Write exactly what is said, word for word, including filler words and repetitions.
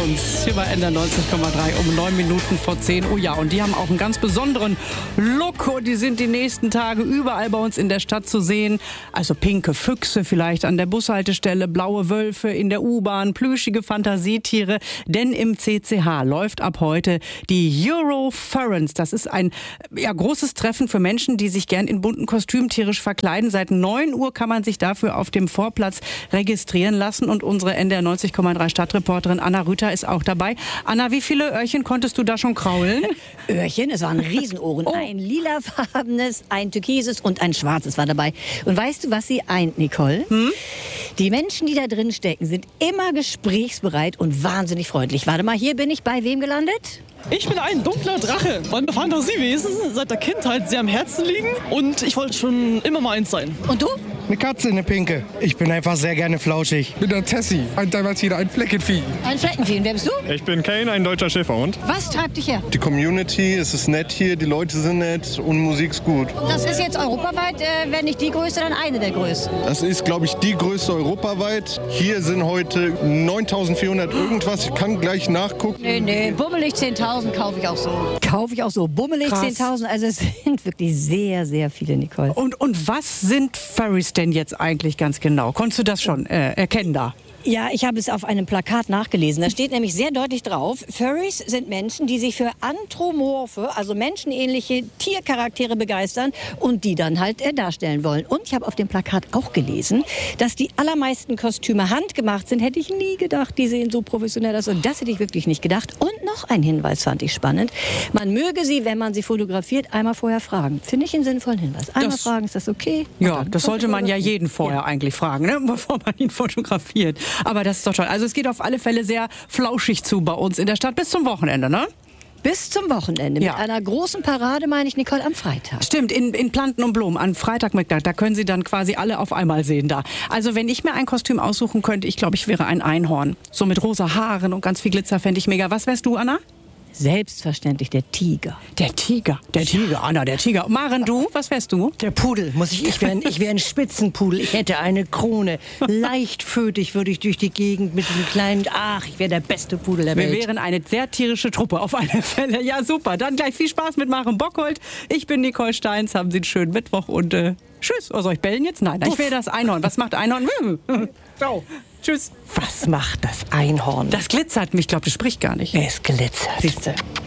uns hier bei N D R neunzig Komma drei um neun Minuten vor zehn. Oh ja, und die haben auch einen ganz besonderen Look und die sind die nächsten Tage überall bei uns in der Stadt zu sehen. Also pinke Füchse vielleicht an der Bushaltestelle, blaue Wölfe in der U-Bahn, plüschige Fantasietiere. Denn im C C H läuft ab heute die Eurofurence. Das ist ein ja, großes Treffen für Menschen, die sich gern in bunten Kostümen tierisch verkleiden. Seit neun Uhr kann man sich dafür auf dem Vorplatz registrieren lassen und unsere N D R neunzig Komma drei Stadtreporterin Anna Rüther ist auch dabei. Anna, wie viele Öhrchen konntest du da schon kraulen? Öhrchen, es waren Riesenohren. Oh. Ein lilafarbenes, ein türkises und ein schwarzes war dabei. Und weißt du, was sie eint, Nicole? Hm? Die Menschen, die da drin stecken, sind immer gesprächsbereit und wahnsinnig freundlich. Warte mal, hier bin ich bei wem gelandet? Ich bin ein dunkler Drache, weil mir Fantasiewesen seit der Kindheit sehr am Herzen liegen und ich wollte schon immer mal eins sein. Und du? Eine Katze, eine Pinke. Ich bin einfach sehr gerne flauschig. Ich bin der Tessie, ein Dalmatiner, ein Fleckenvieh. Ein Fleckenvieh. Und wer bist du? Ich bin Kane, ein deutscher Schäferhund. Was treibt dich her? Die Community, es ist nett hier, die Leute sind nett und Musik ist gut. Das ist jetzt europaweit, äh, wenn nicht die größte, dann eine der größten. Das ist, glaube ich, die größte europaweit. Hier sind heute neuntausendvierhundert irgendwas. Ich kann gleich nachgucken. Nee, nee, bummelig zehntausend kaufe ich auch so. Kaufe ich auch so. Bummelig zehntausend. Also es sind wirklich sehr, sehr viele, Nicole. Und, und was sind Furries denn jetzt eigentlich ganz genau? Konntest du das schon äh, erkennen da? Ja, ich habe es auf einem Plakat nachgelesen. Da steht nämlich sehr deutlich drauf, Furries sind Menschen, die sich für anthropomorphe, also menschenähnliche Tiercharaktere begeistern und die dann halt äh, darstellen wollen. Und ich habe auf dem Plakat auch gelesen, dass die allermeisten Kostüme handgemacht sind. Hätte ich nie gedacht, die sehen so professionell aus. Und das hätte ich wirklich nicht gedacht. Und noch ein Hinweis fand ich spannend. Man möge sie, wenn man sie fotografiert, einmal vorher fragen. Finde ich einen sinnvollen Hinweis. Einmal das, fragen, ist das okay? Ja, das sollte man ja jeden vorher ja. eigentlich fragen, ne? Bevor man ihn fotografiert. Aber das ist doch toll. Also es geht auf alle Fälle sehr flauschig zu bei uns in der Stadt bis zum Wochenende, ne? Bis zum Wochenende. Ja. Mit einer großen Parade, meine ich, Nicole, am Freitag. Stimmt, in, in Planten und Blumen, am Freitagmittag. Da können Sie dann quasi alle auf einmal sehen da. Also wenn ich mir ein Kostüm aussuchen könnte, ich glaube, ich wäre ein Einhorn. So mit rosa Haaren und ganz viel Glitzer fände ich mega. Was wärst du, Anna? Selbstverständlich der Tiger. Der Tiger, der Tiger, Anna, der Tiger. Maren, du, was wärst du? Der Pudel, muss ich. Ich wäre ich wär ein Spitzenpudel. Ich hätte eine Krone. Leichtfüßig würde ich durch die Gegend mit einem kleinen. Ach, ich wäre der beste Pudel der Welt. Wir wären eine sehr tierische Truppe auf alle Fälle. Ja, super. Dann gleich viel Spaß mit Maren Bockholt. Ich bin Nicole Steins. Haben Sie einen schönen Mittwoch und äh, tschüss. Oh, soll ich bellen jetzt? Nein, ich will das Einhorn. Was macht Einhorn? Ciao. Tschüss. Was macht das Einhorn? Das glitzert mich. Ich glaube, das spricht gar nicht. Es glitzert. Siehste.